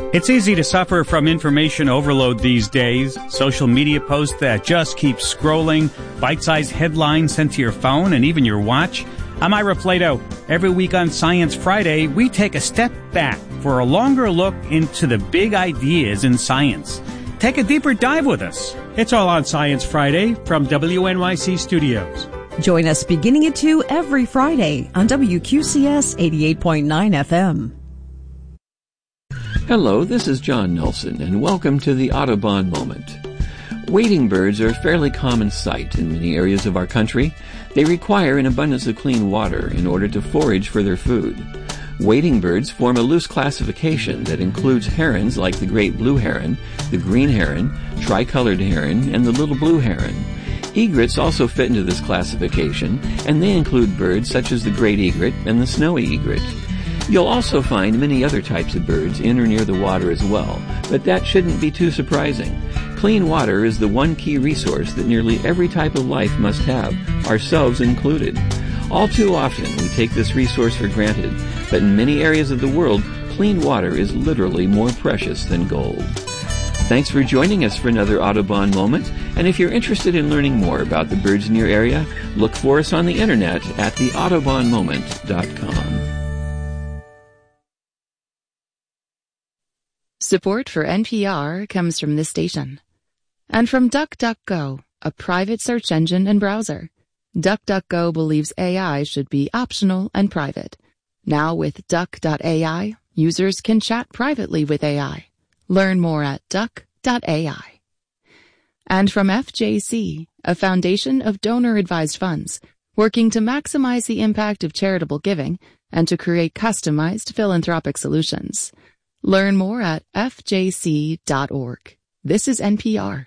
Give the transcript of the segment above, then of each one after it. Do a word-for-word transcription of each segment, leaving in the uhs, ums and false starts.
It's easy to suffer from information overload these days. Social media posts that just keep scrolling, bite-sized headlines sent to your phone and even your watch. I'm Ira Plato. Every week on Science Friday, we take a step back for a longer look into the big ideas in science. Take a deeper dive with us. It's all on Science Friday from W N Y C Studios. Join us beginning at two every Friday on W Q C S eighty-eight point nine F M. Hello, this is John Nelson, and welcome to the Audubon Moment. Wading birds are a fairly common sight in many areas of our country. They require an abundance of clean water in order to forage for their food. Wading birds form a loose classification that includes herons like the great blue heron, the green heron, tricolored heron, and the little blue heron. Egrets also fit into this classification, and they include birds such as the great egret and the snowy egret. You'll also find many other types of birds in or near the water as well, but that shouldn't be too surprising. Clean water is the one key resource that nearly every type of life must have, ourselves included. All too often we take this resource for granted, but in many areas of the world, clean water is literally more precious than gold. Thanks for joining us for another Audubon Moment, and if you're interested in learning more about the birds in your area, look for us on the internet at the audubon moment dot com. Support for N P R comes from this station. And from DuckDuckGo, a private search engine and browser. DuckDuckGo believes A I should be optional and private. Now with Duck dot A I, users can chat privately with A I. Learn more at Duck dot A I. And from F J C, a foundation of donor-advised funds, working to maximize the impact of charitable giving and to create customized philanthropic solutions. Learn more at F J C dot org. This is N P R.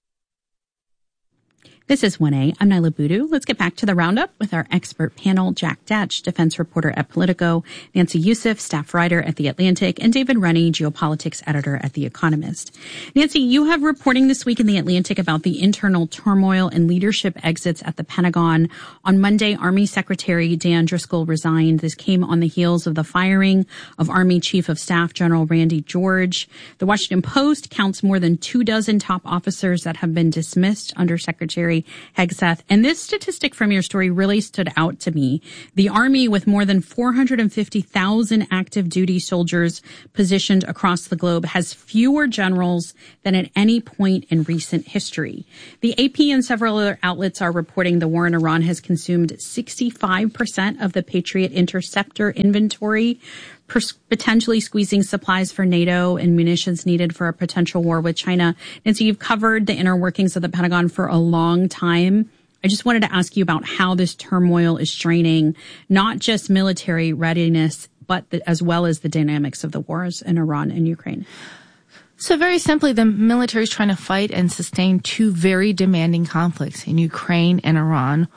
This is one A. I'm Nyla Boodoo. Let's get back to the roundup with our expert panel, Jack Detch, defense reporter at Politico, Nancy Youssef, staff writer at The Atlantic, and David Rennie, geopolitics editor at The Economist. Nancy, you have reporting this week in The Atlantic about the internal turmoil and leadership exits at the Pentagon. On Monday, Army Secretary Dan Driscoll resigned. This came on the heels of the firing of Army Chief of Staff General Randy George. The Washington Post counts more than two dozen top officers that have been dismissed under Secretary Hegseth. And this statistic from your story really stood out to me. The Army, with more than four hundred fifty thousand active duty soldiers positioned across the globe, has fewer generals than at any point in recent history. The A P and several other outlets are reporting the war in Iran has consumed sixty-five percent of the Patriot interceptor inventory, potentially squeezing supplies for NATO and munitions needed for a potential war with China. Nancy, you've covered the inner workings of the Pentagon for a long time. I just wanted to ask you about how this turmoil is straining not just military readiness, but the, as well as the dynamics of the wars in Iran and Ukraine. So very simply, the military is trying to fight and sustain two very demanding conflicts in Ukraine and Iran,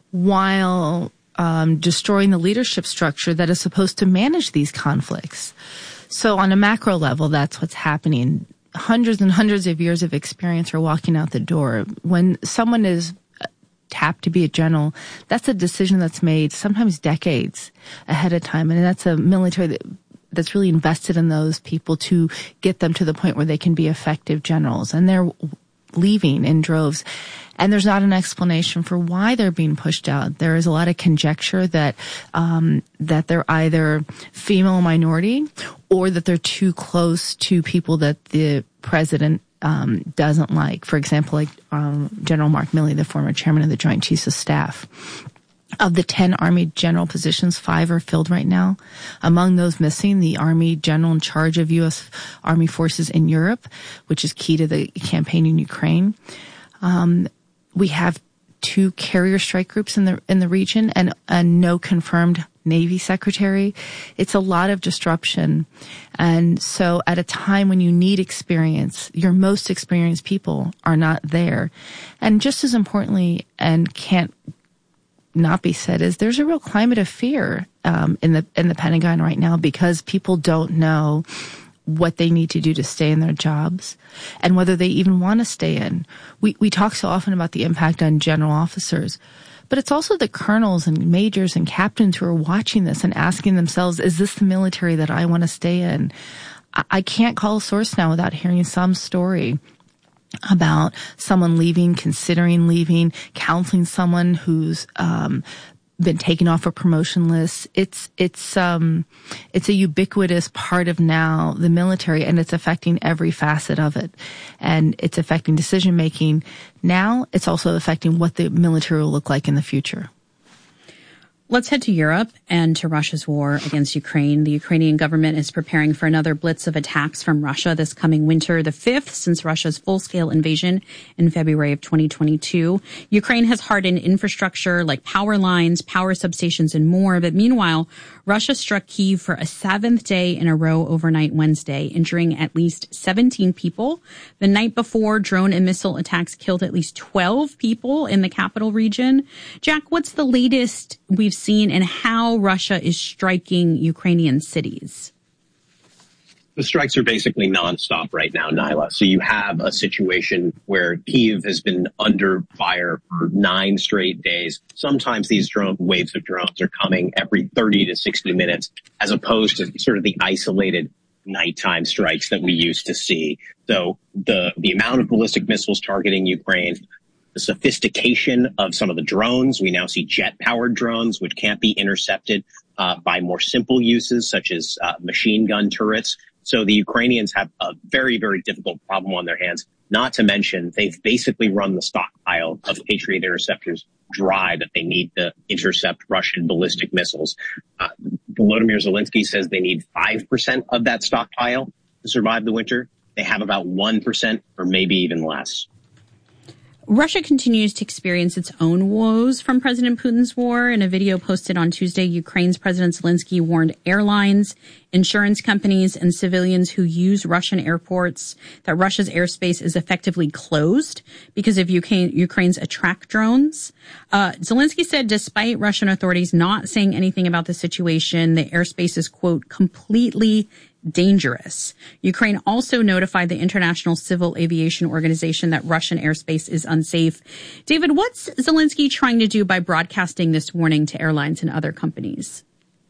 while Um, destroying the leadership structure that is supposed to manage these conflicts. So on a macro level, that's what's happening. Hundreds and hundreds of years of experience are walking out the door. When someone is tapped to be a general, that's a decision that's made sometimes decades ahead of time. And that's a military that, that's really invested in those people to get them to the point where they can be effective generals. And they're leaving in droves. And there's not an explanation for why they're being pushed out. There is a lot of conjecture that um that they're either female minority or that they're too close to people that the president um doesn't like. For example, like um General Mark Milley, the former chairman of the Joint Chiefs of Staff. Of the ten Army general positions, five are filled right now. Among those missing, the Army general in charge of U S Army forces in Europe, which is key to the campaign in Ukraine. Um, we have two carrier strike groups in the in the region and a no confirmed Navy secretary. It's a lot of disruption. And so at a time when you need experience, your most experienced people are not there. And just as importantly, and can't not be said, is there's a real climate of fear um, in the in the Pentagon right now because people don't know what they need to do to stay in their jobs and whether they even want to stay in. We we talk so often about the impact on general officers, but it's also the colonels and majors and captains who are watching this and asking themselves, is this the military that I want to stay in? I, I can't call a source now without hearing some story about someone leaving, considering leaving, counseling someone who's um been taken off a promotion list. It's it's um it's a ubiquitous part of now the military, and it's affecting every facet of it. And it's affecting decision making now. It's also affecting what the military will look like in the future. Let's head to Europe and to Russia's war against Ukraine. The Ukrainian government is preparing for another blitz of attacks from Russia this coming winter, the fifth since Russia's full-scale invasion in February of twenty twenty-two. Ukraine has hardened infrastructure like power lines, power substations, and more. But meanwhile, Russia struck Kyiv for a seventh day in a row overnight Wednesday, injuring at least seventeen people. The night before, drone and missile attacks killed at least twelve people in the capital region. Jack, what's the latest we've seen and how Russia is striking Ukrainian cities? The strikes are basically nonstop right now, Nyla. So you have a situation where Kyiv has been under fire for nine straight days. Sometimes these drone waves of drones are coming every thirty to sixty minutes, as opposed to sort of the isolated nighttime strikes that we used to see. So the, the amount of ballistic missiles targeting Ukraine, the sophistication of some of the drones. We now see jet-powered drones, which can't be intercepted uh, by more simple uses, such as uh, machine gun turrets. So the Ukrainians have a very, very difficult problem on their hands. Not to mention, they've basically run the stockpile of Patriot interceptors dry that they need to intercept Russian ballistic missiles. Uh, Volodymyr Zelensky says they need five percent of that stockpile to survive the winter. They have about one percent or maybe even less. Russia continues to experience its own woes from President Putin's war. In a video posted on Tuesday, Ukraine's President Zelensky warned airlines, insurance companies, and civilians who use Russian airports that Russia's airspace is effectively closed because of Ukraine, Ukraine's attack drones. Uh, Zelensky said despite Russian authorities not saying anything about the situation, the airspace is, quote, completely dangerous. Ukraine also notified the International Civil Aviation Organization that Russian airspace is unsafe. David, what's Zelensky trying to do by broadcasting this warning to airlines and other companies?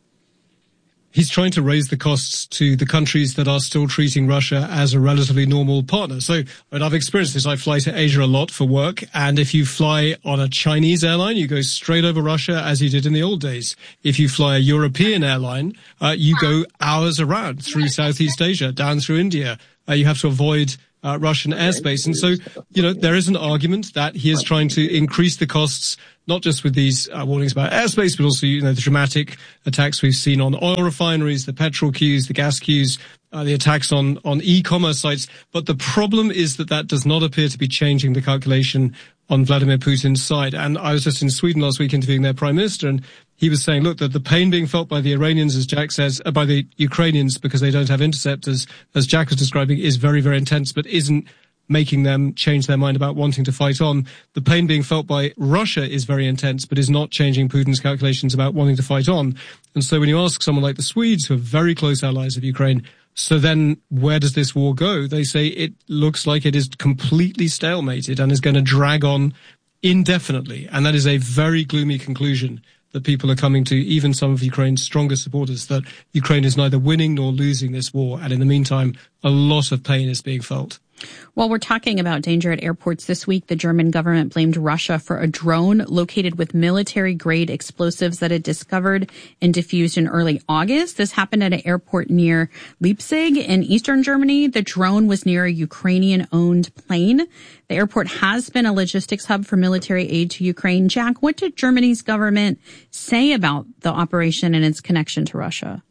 He's trying to raise the costs to the countries that are still treating Russia as a relatively normal partner. So, and I've experienced this. I fly to Asia a lot for work. And if you fly on a Chinese airline, you go straight over Russia as you did in the old days. If you fly a European airline, uh, you go hours around through Southeast Asia, down through India. Uh, you have to avoid Uh, Russian airspace. And so, you know, there is an argument that he is trying to increase the costs, not just with these uh, warnings about airspace, but also, you know, the dramatic attacks we've seen on oil refineries, the petrol queues, the gas queues, uh, the attacks on, on e-commerce sites. But the problem is that that does not appear to be changing the calculation on Vladimir Putin's side. And I was just in Sweden last week interviewing their prime minister, and he was saying, look, that the pain being felt by the Iranians, as Jack says, uh, by the Ukrainians, because they don't have interceptors, as Jack was describing, is very, very intense, but isn't making them change their mind about wanting to fight on. The pain being felt by Russia is very intense, but is not changing Putin's calculations about wanting to fight on. And so when you ask someone like the Swedes, who are very close allies of Ukraine, so then where does this war go? They say it looks like it is completely stalemated and is going to drag on indefinitely. And that is a very gloomy conclusion that people are coming to, even some of Ukraine's strongest supporters, that Ukraine is neither winning nor losing this war. And in the meantime, a lot of pain is being felt. While we're talking about danger at airports this week, the German government blamed Russia for a drone located with military-grade explosives that it discovered and defused in early August. This happened at an airport near Leipzig in eastern Germany. The drone was near a Ukrainian-owned plane. The airport has been a logistics hub for military aid to Ukraine. Jack, what did Germany's government say about the operation and its connection to Russia?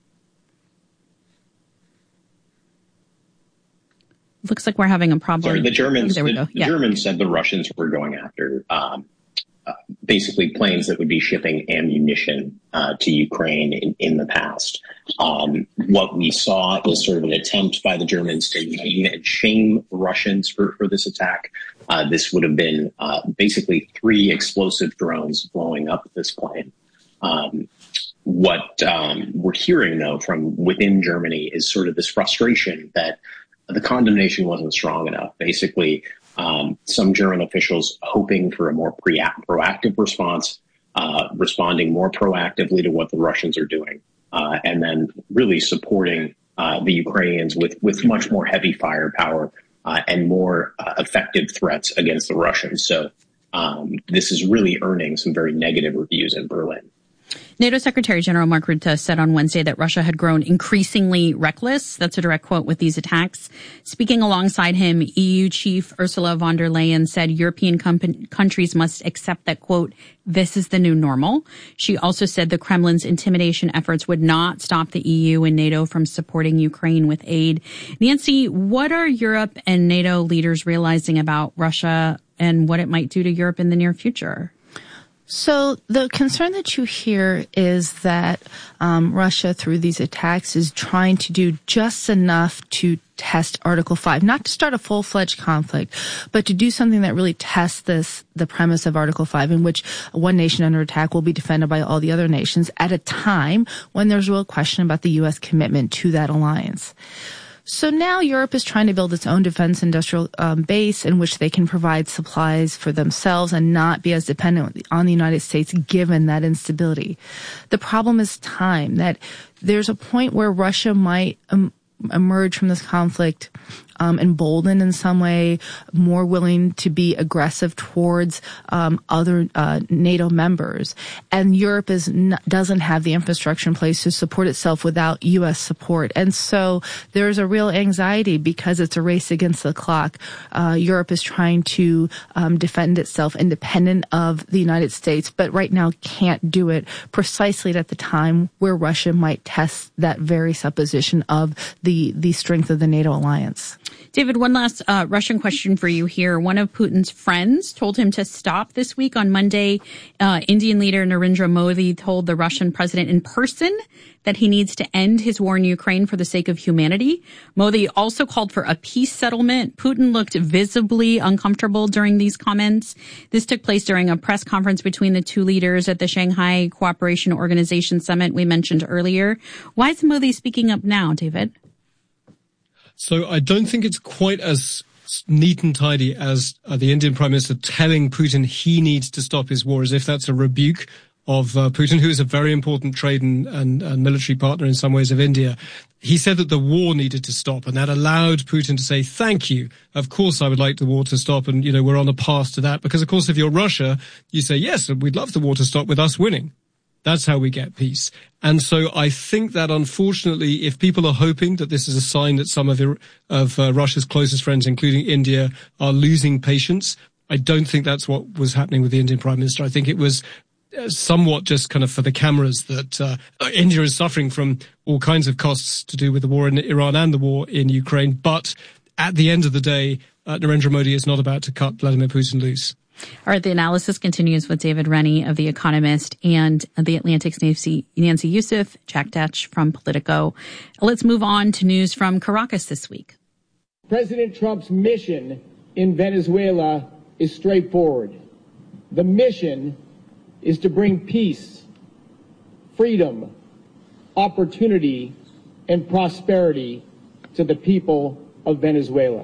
Looks like we're having a problem. Sorry, the Germans, there we the, go. Yeah. the Germans said the Russians were going after um, uh, basically planes that would be shipping ammunition uh, to Ukraine in, in the past. Um, what we saw is sort of an attempt by the Germans to name and shame the Russians for, for this attack. Uh, this would have been uh, basically three explosive drones blowing up this plane. Um, what um, we're hearing, though, from within Germany is sort of this frustration that the condemnation wasn't strong enough. Basically, um, some German officials hoping for a more pre- proactive response, uh, responding more proactively to what the Russians are doing, uh, and then really supporting uh, the Ukrainians with, with much more heavy firepower uh, and more uh, effective threats against the Russians. So um, this is really earning some very negative reviews in Berlin. NATO Secretary General Mark Rutte said on Wednesday that Russia had grown increasingly reckless. That's a direct quote with these attacks. Speaking alongside him, E U Chief Ursula von der Leyen said European com- countries must accept that, quote, this is the new normal. She also said the Kremlin's intimidation efforts would not stop the E U and NATO from supporting Ukraine with aid. Nancy, what are Europe and NATO leaders realizing about Russia and what it might do to Europe in the near future? So the concern that you hear is that um, Russia, through these attacks, is trying to do just enough to test Article five, not to start a full-fledged conflict, but to do something that really tests this, the premise of Article five, in which one nation under attack will be defended by all the other nations at a time when there's real question about the U S commitment to that alliance. So now Europe is trying to build its own defense industrial um, base in which they can provide supplies for themselves and not be as dependent on the United States given that instability. The problem is time, that there's a point where Russia might um, emerge from this conflict um, emboldened in some way, more willing to be aggressive towards um, other uh, NATO members. And Europe is n- doesn't have the infrastructure in place to support itself without U S support. And so there's a real anxiety because it's a race against the clock. Uh, Europe is trying to um, defend itself independent of the United States, but right now can't do it precisely at the time where Russia might test that very supposition of the, the strength of the NATO alliance. David, one last uh, Russian question for you here. One of Putin's friends told him to stop this week. On Monday, uh, Indian leader Narendra Modi told the Russian president in person that he needs to end his war in Ukraine for the sake of humanity. Modi also called for a peace settlement. Putin looked visibly uncomfortable during these comments. This took place during a press conference between the two leaders at the Shanghai Cooperation Organization summit we mentioned earlier. Why is Modi speaking up now, David? So I don't think it's quite as neat and tidy as uh, the Indian Prime Minister telling Putin he needs to stop his war, as if that's a rebuke of uh, Putin, who is a very important trade and, and, and military partner in some ways of India. He said that the war needed to stop, and that allowed Putin to say, thank you. Of course, I would like the war to stop, and, you know, we're on a path to that. Because, of course, if you're Russia, you say, yes, we'd love the war to stop with us winning. That's how we get peace. And so I think that, unfortunately, if people are hoping that this is a sign that some of, of uh, Russia's closest friends, including India, are losing patience, I don't think that's what was happening with the Indian Prime Minister. I think it was uh, somewhat just kind of for the cameras that uh, India is suffering from all kinds of costs to do with the war in Iran and the war in Ukraine. But at the end of the day, uh, Narendra Modi is not about to cut Vladimir Putin loose. All right, the analysis continues with David Rennie of The Economist and The Atlantic's Nancy, Nancy Youssef, Jack Detch from Politico. Let's move on to news from Caracas this week. President Trump's mission in Venezuela is straightforward. The mission is to bring peace, freedom, opportunity, and prosperity to the people of Venezuela.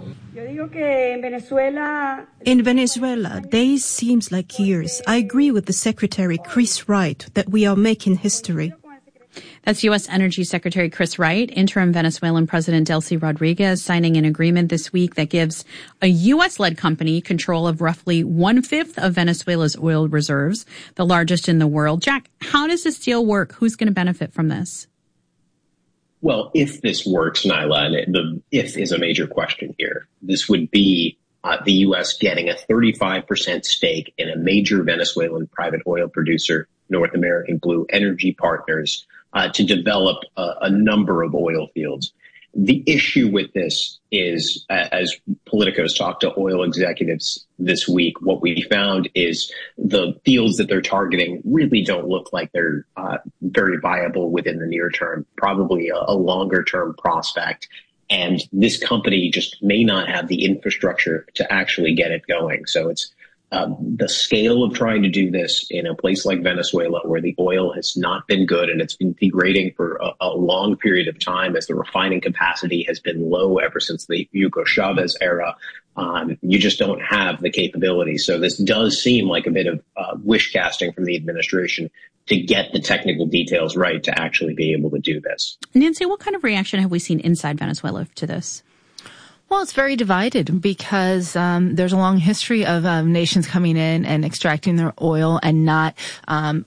In Venezuela, days seems like years. I agree with the Secretary Chris Wright that we are making history. That's U S Energy Secretary Chris Wright. Interim Venezuelan President Delcy Rodriguez signing an agreement this week that gives a U S-led company control of roughly one-fifth of Venezuela's oil reserves, the largest in the world. Jack, how does this deal work? Who's going to benefit from this? Well, if this works, Nyla, and it, the if is a major question here, this would be uh, the U S getting a thirty-five percent stake in a major Venezuelan private oil producer, North American Blue Energy Partners, uh, to develop a, a number of oil fields. The issue with this is, uh, as Politico's talked to oil executives this week, what we found is the fields that they're targeting really don't look like they're uh, very viable within the near term, probably a, a longer term prospect. And this company just may not have the infrastructure to actually get it going. So it's Um, the scale of trying to do this in a place like Venezuela, where the oil has not been good and it's been degrading for a, a long period of time as the refining capacity has been low ever since the Hugo Chavez era, um, you just don't have the capability. So this does seem like a bit of uh, wish casting from the administration to get the technical details right to actually be able to do this. Nancy, what kind of reaction have we seen inside Venezuela to this? Well, it's very divided because um, there's a long history of um, nations coming in and extracting their oil and not um,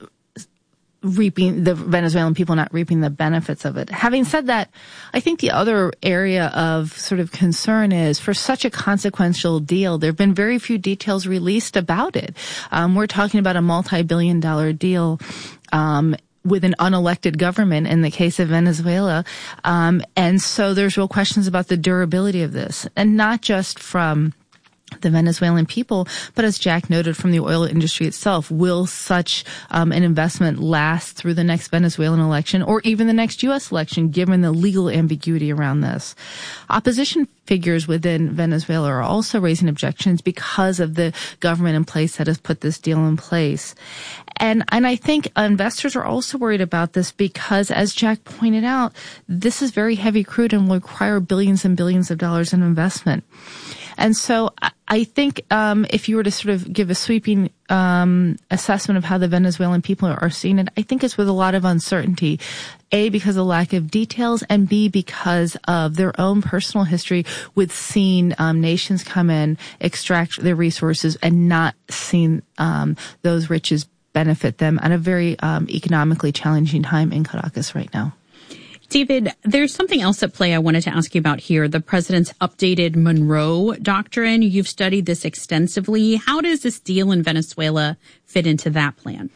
reaping, the Venezuelan people not reaping the benefits of it. Having said that, I think the other area of sort of concern is for such a consequential deal, there have been very few details released about it. Um, we're talking about a multi-billion dollar deal. Um, with an unelected government in the case of Venezuela. Um, and so there's real questions about the durability of this, and not just from the Venezuelan people, but as Jack noted, from the oil industry itself. Will such um, an investment last through the next Venezuelan election or even the next U S election, given the legal ambiguity around this? Opposition figures within Venezuela are also raising objections because of the government in place that has put this deal in place. And, and I think investors are also worried about this because, as Jack pointed out, this is very heavy crude and will require billions and billions of dollars in investment. And so I think um, if you were to sort of give a sweeping um, assessment of how the Venezuelan people are seeing it, I think it's with a lot of uncertainty. A, because of lack of details, and B, because of their own personal history with seeing um, nations come in, extract their resources, and not seeing um, those riches benefit them at a very um, economically challenging time in Caracas right now. David, there's something else at play I wanted to ask you about here, the president's updated Monroe Doctrine. You've studied this extensively. How does this deal in Venezuela fit into that plan?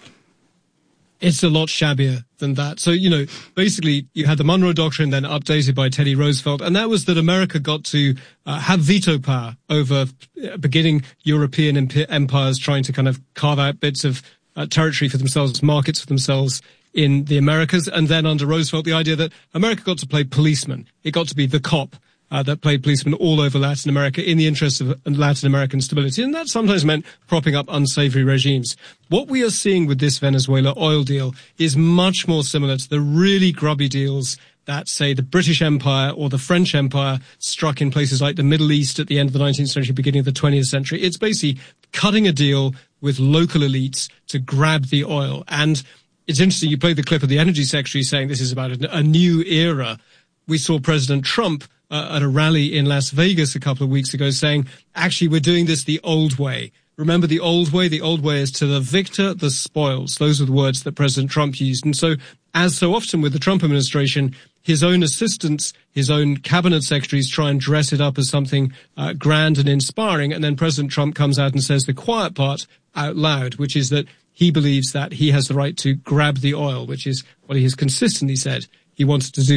It's a lot shabbier than that. So, you know, basically you had the Monroe Doctrine then updated by Teddy Roosevelt, and that was that America got to uh, have veto power over beginning European imp- empires trying to kind of carve out bits of uh, territory for themselves, markets for themselves in the Americas. And then under Roosevelt, the idea that America got to play policeman. It got to be the cop uh, that played policeman all over Latin America in the interest of Latin American stability. And that sometimes meant propping up unsavory regimes. What we are seeing with this Venezuela oil deal is much more similar to the really grubby deals that, say, the British Empire or the French Empire struck in places like the Middle East at the end of the nineteenth century, beginning of the twentieth century. It's basically cutting a deal with local elites to grab the oil. And it's interesting, you played the clip of the energy secretary saying this is about a, a new era. We saw President Trump uh, at a rally in Las Vegas a couple of weeks ago saying, actually, we're doing this the old way. Remember the old way? The old way is to the victor, the spoils. Those are the words that President Trump used. And so, as so often with the Trump administration, his own assistants, his own cabinet secretaries try and dress it up as something uh, grand and inspiring. And then President Trump comes out and says the quiet part out loud, which is that he believes that he has the right to grab the oil, which is what he has consistently said he wanted to do.